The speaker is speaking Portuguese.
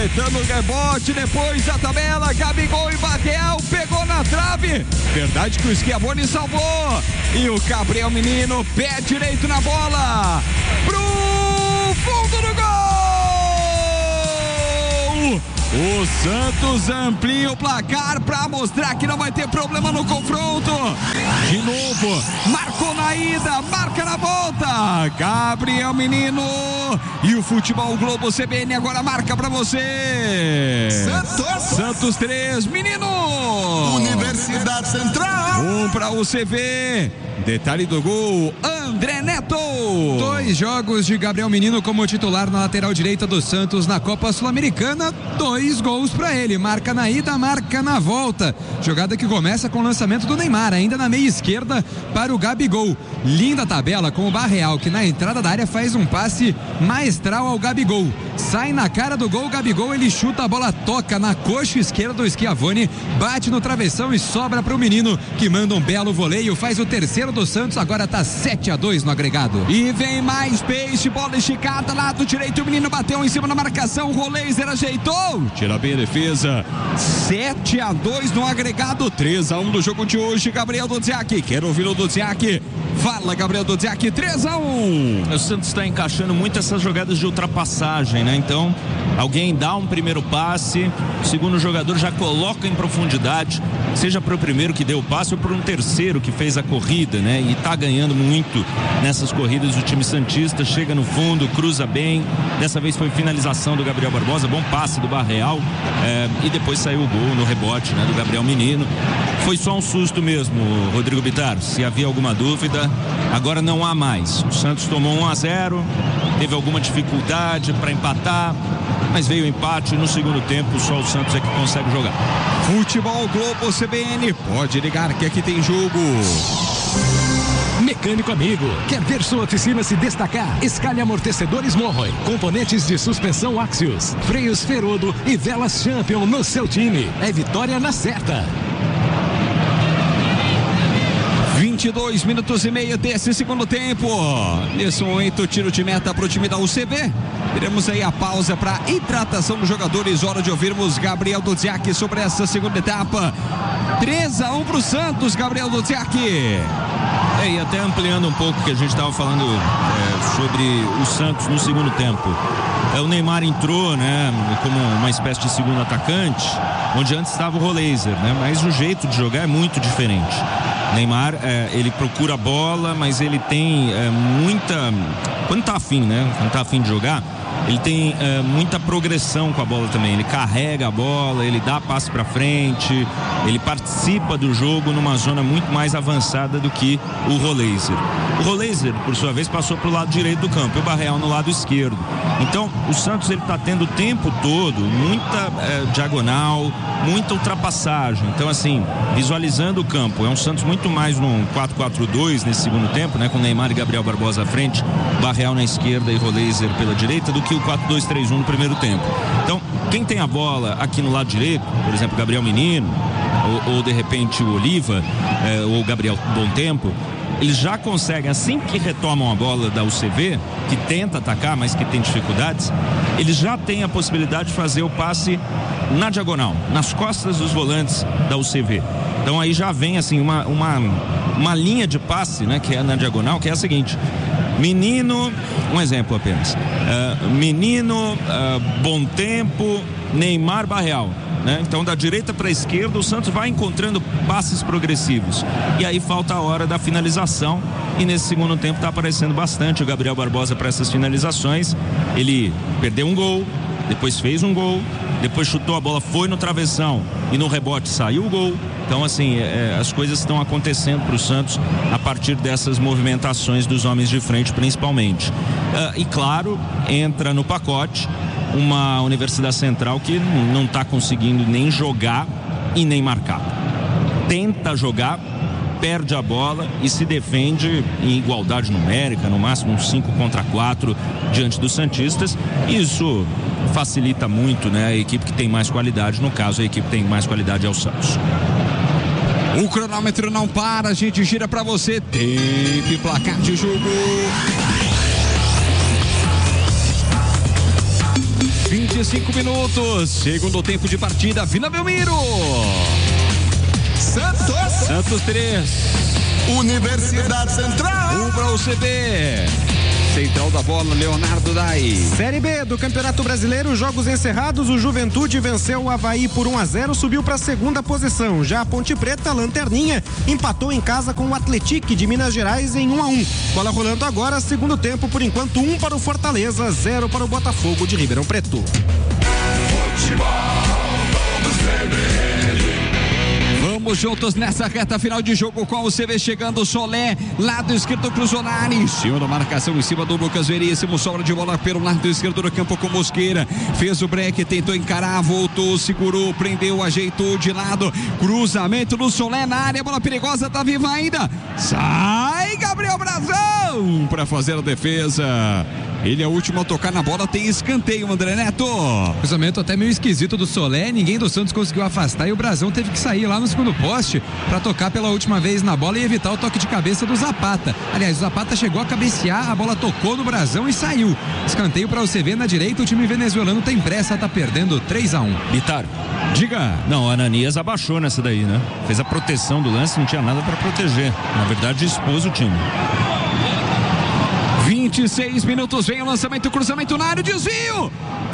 tentando o rebote, depois da tabela, Gabigol e Barreal, pegou na trave, verdade que o Schiavone salvou, e o Gabriel Menino, pé direito na bola, pro fundo do gol! O Santos amplia o placar para mostrar que não vai ter problema no confronto. De novo, marcou na ida, marca na volta. Gabriel Menino e o Futebol Globo CBN agora marca para você. Santos 3, Menino. Universidade Central. 1 para o CV. Detalhe do gol, André Neto. 2 jogos de Gabriel Menino como titular na lateral direita do Santos na Copa Sul-Americana. 2 gols para ele, marca na ida, marca na volta. Jogada que começa com o lançamento do Neymar, ainda na meia esquerda para o Gabigol. Linda tabela com o Barreal, que na entrada da área faz um passe maestral ao Gabigol. Sai na cara do gol, Gabigol, ele chuta, a bola toca na coxa esquerda do Schiavone, bate no travessão e sobra para o Menino, que manda um belo voleio, faz o terceiro do Santos, agora tá 7-2 no agregado. E vem mais peixe, bola esticada, lado direito, o Menino bateu em cima da marcação, o Roleiser ajeitou, tira bem a defesa, 7-2 no agregado, 3-1 do jogo de hoje. Gabriel Dodziak, quero ouvir o Dodziak. Fala, Gabriel Dodziak, 3-1. O Santos está encaixando muito essas jogadas de ultrapassagem, né? Então, alguém dá um primeiro passe, o segundo jogador já coloca em profundidade, seja para o primeiro que deu o passe ou para um terceiro que fez a corrida, né? E tá ganhando muito nessas corridas o time santista, chega no fundo, cruza bem, dessa vez foi finalização do Gabriel Barbosa, bom passe do Barreal, e depois saiu o gol no rebote, né, do Gabriel Menino. Foi só um susto mesmo, Rodrigo Bittar, se havia alguma dúvida, agora não há mais. O Santos tomou 1-0, teve alguma dificuldade para empatar, mas veio o empate e no segundo tempo só o Santos é que consegue jogar. Futebol Globo CBN, pode ligar que aqui tem jogo. Mecânico amigo, quer ver sua oficina se destacar? Escalhe amortecedores Morroy, componentes de suspensão Axios, freios Ferodo e velas Champion no seu time. É vitória na certa. 22 minutos e meio desse segundo tempo. Nesse momento, tiro de meta para o time da UCB. Teremos aí a pausa para hidratação dos jogadores. Hora de ouvirmos Gabriel Dodziak sobre essa segunda etapa. 3-1 para o Santos, Gabriel Dodziak. E até ampliando um pouco o que a gente estava falando sobre o Santos no segundo tempo. O Neymar entrou, né, como uma espécie de segundo atacante, onde antes estava o Roleiser, né, mas o jeito de jogar é muito diferente. Neymar, ele procura a bola, mas ele tem muita... Quando tá afim, né? Quando tá afim de jogar, ele tem muita progressão com a bola também. Ele carrega a bola, ele dá passe pra frente, ele participa do jogo numa zona muito mais avançada do que o Roleiser. O Roleiser, por sua vez, passou pro lado direito do campo e o Barreal no lado esquerdo. Então, o Santos, ele tá tendo o tempo todo muita diagonal, muita ultrapassagem. Então, assim, visualizando o campo, é um Santos muito mais num 4-4-2 nesse segundo tempo, né? Com Neymar e Gabriel Barbosa à frente, Barreal na esquerda e Roleiser pela direita, do que o 4-2-3-1 no primeiro tempo. Então, quem tem a bola aqui no lado direito, por exemplo, Gabriel Menino, ou de repente o Oliva, ou o Gabriel Bom Tempo, eles já conseguem, assim que retomam a bola da UCV, que tenta atacar, mas que tem dificuldades, eles já têm a possibilidade de fazer o passe na diagonal, nas costas dos volantes da UCV. Então aí já vem assim uma linha de passe, né, que é na diagonal, que é a seguinte: Menino, um exemplo apenas, Menino, Bom Tempo, Neymar, Barreal, né? Então da direita para a esquerda o Santos vai encontrando passes progressivos e aí falta a hora da finalização, e nesse segundo tempo está aparecendo bastante o Gabriel Barbosa para essas finalizações. Ele perdeu um gol, depois fez um gol, depois chutou a bola, foi no travessão e no rebote saiu o gol. Então, assim, as coisas estão acontecendo para o Santos a partir dessas movimentações dos homens de frente, principalmente. E, claro, entra no pacote uma Universidade Central que não está conseguindo nem jogar e nem marcar. Tenta jogar, perde a bola e se defende em igualdade numérica, no máximo um 5-4 diante dos santistas. Isso facilita muito, né, a equipe que tem mais qualidade. No caso, a equipe que tem mais qualidade é o Santos. O cronômetro não para, a gente gira pra você. Tempo e placar de jogo. 25 minutos, segundo tempo de partida, Vila Belmiro. Santos 3. Universidade Central. 1 para o CB. Central da bola, Leonardo Dai. Série B do Campeonato Brasileiro, jogos encerrados, o Juventude venceu o Avaí por 1-0, subiu para a segunda posição. Já a Ponte Preta, lanterninha, empatou em casa com o Atlético de Minas Gerais em 1-1. Bola rolando agora, segundo tempo, por enquanto 1 para o Fortaleza, 0 para o Botafogo de Ribeirão Preto. Vamos juntos nessa reta final de jogo com o CV chegando, Solé, lado esquerdo Cruzonari, em cima da marcação, em cima do Lucas Veríssimo, sobra de bola pelo lado esquerdo do campo com Mosqueira, fez o break, tentou encarar, voltou, segurou, prendeu, ajeitou de lado, cruzamento do Solé na área, bola perigosa, tá viva ainda, sai Gabriel Brazão para fazer a defesa. Ele é o último a tocar na bola, tem escanteio, André Neto. Cruzamento até meio esquisito do Solé, ninguém do Santos conseguiu afastar e o Brazão teve que sair lá no segundo poste para tocar pela última vez na bola e evitar o toque de cabeça do Zapata. Aliás, o Zapata chegou a cabecear, a bola tocou no Brazão e saiu. Escanteio para o CV na direita, o time venezuelano tem pressa, tá perdendo 3-1. Bitar, diga. Não, o Ananias abaixou nessa daí, né? Fez a proteção do lance, não tinha nada para proteger. Na verdade, expôs o time. 26 minutos, vem o lançamento, cruzamento na área, desvio.